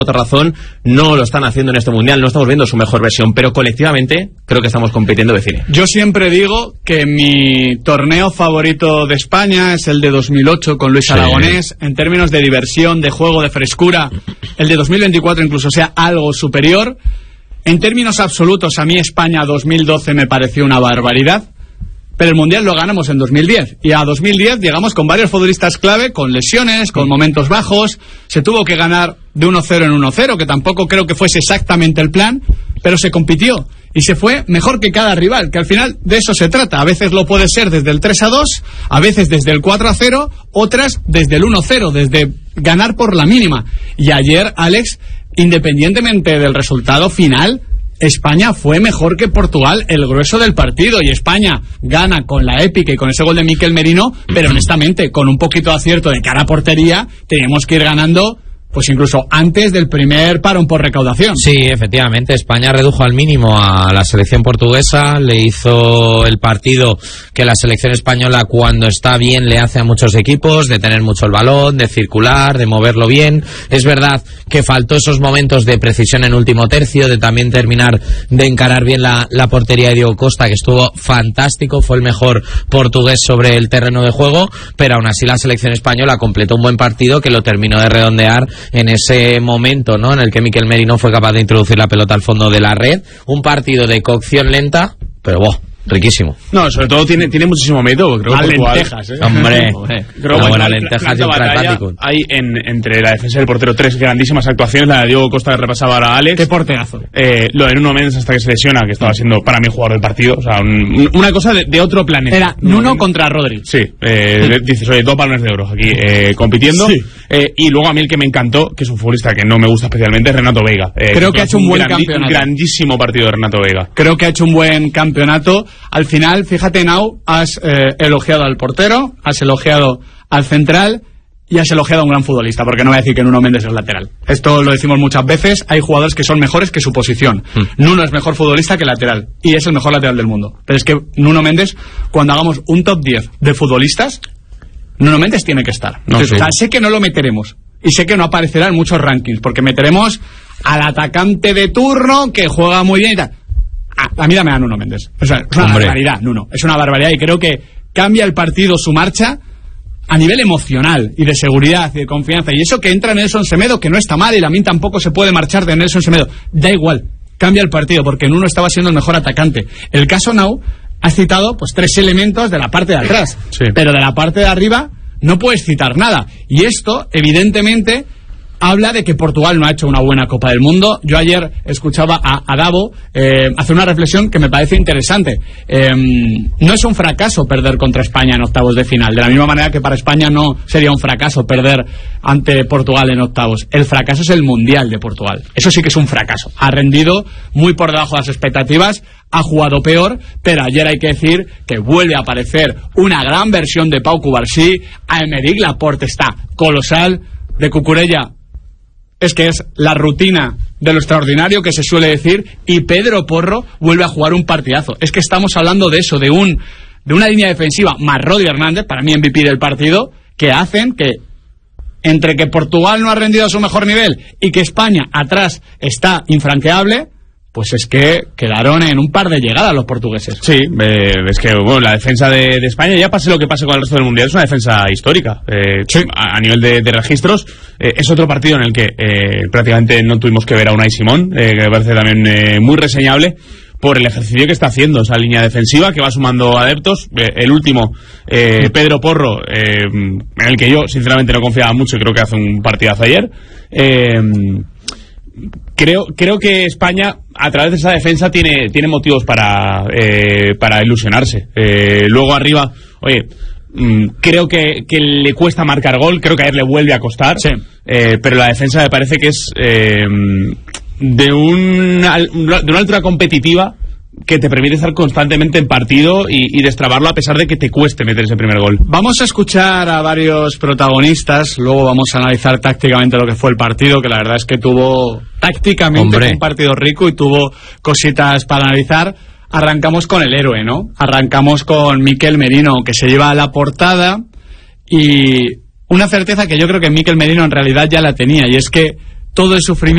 otra razón no lo están haciendo en este mundial, no estamos viendo su mejor versión, pero colectivamente creo que estamos compitiendo de cine. Yo siempre digo que mi torneo favorito de España es el de 2008 con Luis Aragonés, en términos de diversión, de juego, de frescura. El de 2024 incluso sea algo superior. En términos absolutos, a mí España 2012 me pareció una barbaridad. Pero el Mundial lo ganamos en 2010. Y a 2010 llegamos con varios futbolistas clave, con lesiones, con momentos bajos. Se tuvo que ganar de 1-0 en 1-0, que tampoco creo que fuese exactamente el plan, pero se compitió. Y se fue mejor que cada rival, que al final de eso se trata. A veces lo puede ser desde el 3-2, a veces desde el 4-0, otras desde el 1-0, desde ganar por la mínima. Y ayer, Alex, independientemente del resultado final, España fue mejor que Portugal el grueso del partido, y España gana con la épica y con ese gol de Mikel Merino, pero honestamente, con un poquito de acierto de cara a portería, teníamos que ir ganando pues incluso antes del primer parón por recaudación. Sí, efectivamente, España redujo al mínimo a la selección portuguesa, le hizo el partido que la selección española cuando está bien le hace a muchos equipos, de tener mucho el balón, de circular, de moverlo bien. Es verdad que faltó esos momentos de precisión en último tercio, de también terminar de encarar bien la portería de Diego Costa, que estuvo fantástico, fue el mejor portugués sobre el terreno de juego, pero aún así la selección española completó un buen partido que lo terminó de redondear en ese momento, ¿no?, en el que Mikel Merino fue capaz de introducir la pelota al fondo de la red. Un partido de cocción lenta, pero riquísimo. No, sobre todo tiene muchísimo mérito. Creo que lentejas, Hombre, creo que buenas lentejas y un pragmático. Hay entre la defensa y el portero tres grandísimas actuaciones. La de Diego Costa, que repasaba ahora a Alex. ¡Qué porterazo! Lo de Nuno Mendes hasta que se lesiona, que estaba siendo para mí jugador del partido. O sea, una cosa de otro planeta. Era Nuno contra Rodri. Sí, dices, oye, 2 balones de oro aquí compitiendo. Sí. Y luego a mí el que me encantó, que es un futbolista que no me gusta especialmente, es Renato Veiga. Creo que ha hecho un buen campeonato. Un grandísimo partido de Renato Veiga. Creo que ha hecho un buen campeonato. Al final, fíjate, Nau, has elogiado al portero, has elogiado al central y has elogiado a un gran futbolista, porque no voy a decir que Nuno Mendes es lateral. Esto lo decimos muchas veces, hay jugadores que son mejores que su posición. Nuno es mejor futbolista que lateral, y es el mejor lateral del mundo. Pero es que Nuno Mendes, cuando hagamos un top 10 de futbolistas, Nuno Mendes tiene que estar. Entonces, o sea, sé que no lo meteremos, y sé que no aparecerá en muchos rankings, porque meteremos al atacante de turno que juega muy bien y tal. A mí dame a Nuno Mendes. O sea, es una barbaridad, Nuno. Es una barbaridad, y creo que cambia el partido, su marcha, a nivel emocional y de seguridad y de confianza. Y eso que entra Nelson Semedo, que no está mal, y Lamine tampoco se puede marchar de Nelson Semedo. Da igual, cambia el partido, porque Nuno estaba siendo el mejor atacante. El caso Nau, has citado pues 3 elementos de la parte de atrás, sí, pero de la parte de arriba no puedes citar nada. Y esto, evidentemente, habla de que Portugal no ha hecho una buena Copa del Mundo. Yo ayer escuchaba a Davo hacer una reflexión que me parece interesante. No es un fracaso perder contra España en octavos de final, de la misma manera que para España no sería un fracaso perder ante Portugal en octavos. El fracaso es el Mundial de Portugal. Eso sí que es un fracaso. Ha rendido muy por debajo de las expectativas, ha jugado peor, pero ayer hay que decir que vuelve a aparecer una gran versión de Pau Cubarsí. Aymeric Laporte está colosal. De Cucurella es que es la rutina de lo extraordinario que se suele decir, y Pedro Porro vuelve a jugar un partidazo. Es que estamos hablando de eso, de una línea defensiva más Rodri Hernández, para mí MVP del partido, que hacen que entre que Portugal no ha rendido a su mejor nivel y que España atrás está infranqueable, pues es que quedaron en un par de llegadas los portugueses. Sí, es que bueno, la defensa de España, ya pase lo que pase con el resto del Mundial, es una defensa histórica. Sí. A nivel de registros, es otro partido en el que prácticamente no tuvimos que ver a Unai Simón, que me parece también muy reseñable por el ejercicio que está haciendo esa línea defensiva, que va sumando adeptos. El último, Pedro Porro, en el que yo sinceramente no confiaba mucho, y creo que hace un partidazo ayer. Creo que España, a través de esa defensa, tiene motivos para ilusionarse. Luego arriba, oye, creo que le cuesta marcar gol, creo que ayer le vuelve a costar, sí, pero la defensa me parece que es de una altura competitiva que te permite estar constantemente en partido y destrabarlo a pesar de que te cueste meter ese primer gol. Vamos a escuchar a varios protagonistas, luego vamos a analizar tácticamente lo que fue el partido, que la verdad es que tuvo tácticamente un partido rico y tuvo cositas para analizar. Arrancamos con el héroe, ¿no? Arrancamos con Mikel Merino, que se lleva a la portada, y una certeza que yo creo que Mikel Merino en realidad ya la tenía, y es que todo el sufrimiento